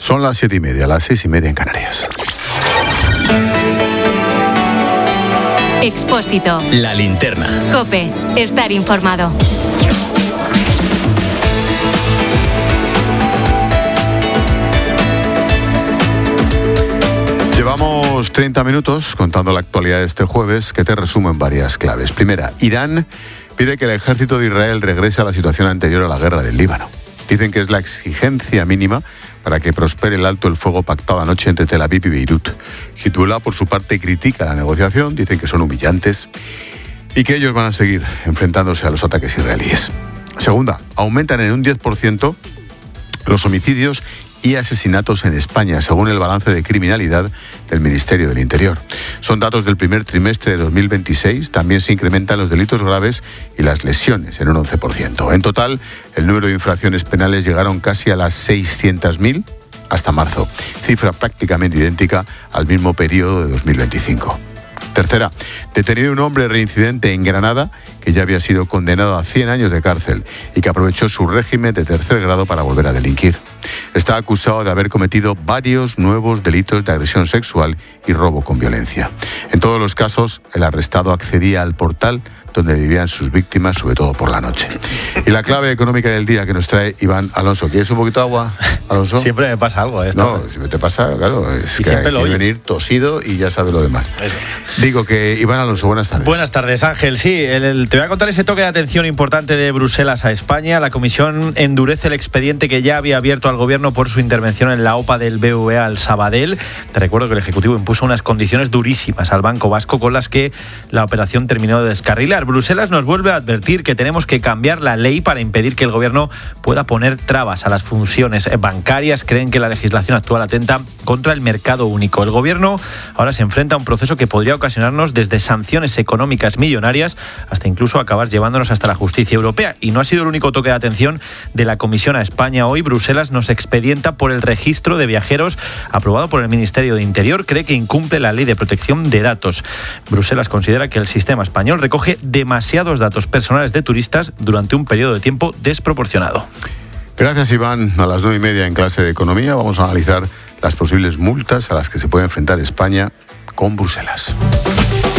Son las 7:30, las 6:30 en Canarias. Expósito. La linterna. COPE. Estar informado. Llevamos 30 minutos contando la actualidad de este jueves, que te resumo en varias claves. Primera, Irán pide que el ejército de Israel regrese a la situación anterior a la guerra del Líbano. Dicen que es la exigencia mínima para que prospere el alto el fuego pactado anoche entre Tel Aviv y Beirut. Hezbollah, por su parte, critica la negociación, dicen que son humillantes y que ellos van a seguir enfrentándose a los ataques israelíes. Segunda, aumentan en un 10% los homicidios y asesinatos en España, según el balance de criminalidad del Ministerio del Interior. Son datos del primer trimestre de 2026. También se incrementan los delitos graves y las lesiones en un 11%. En total, el número de infracciones penales llegaron casi a las 600.000 hasta marzo, cifra prácticamente idéntica al mismo periodo de 2025. Tercera, detenido un hombre reincidente en Granada que ya había sido condenado a 100 años de cárcel y que aprovechó su régimen de tercer grado para volver a delinquir. Está acusado de haber cometido varios nuevos delitos de agresión sexual y robo con violencia. En todos los casos, el arrestado accedía al portal donde vivían sus víctimas, sobre todo por la noche. Y la clave económica del día que nos trae Iván Alonso. ¿Quieres un poquito de agua, Alonso? Siempre me pasa algo. No, siempre te pasa, claro. Es y que siempre hay que venir tosido y ya sabes lo demás. Eso. Digo que Iván Alonso, buenas tardes. Buenas tardes, Ángel. Sí, te voy a contar ese toque de atención importante de Bruselas a España. La Comisión endurece el expediente que ya había abierto al Gobierno por su intervención en la OPA del BBVA al Sabadell. Te recuerdo que el Ejecutivo impuso unas condiciones durísimas al Banco Vasco con las que la operación terminó de descarrilar. Bruselas nos vuelve a advertir que tenemos que cambiar la ley para impedir que el Gobierno pueda poner trabas a las funciones bancarias. Creen que la legislación actual atenta contra el mercado único. El Gobierno ahora se enfrenta a un proceso que podría ocasionarnos desde sanciones económicas millonarias hasta incluso acabar llevándonos hasta la justicia europea. Y no ha sido el único toque de atención de la Comisión a España. Hoy Bruselas nos expedienta por el registro de viajeros aprobado por el Ministerio de Interior. Cree que incumple la ley de protección de datos. Bruselas considera que el sistema español recoge demasiados datos personales de turistas durante un periodo de tiempo desproporcionado. Gracias, Iván. A las 9:30 en clase de Economía vamos a analizar las posibles multas a las que se puede enfrentar España con Bruselas.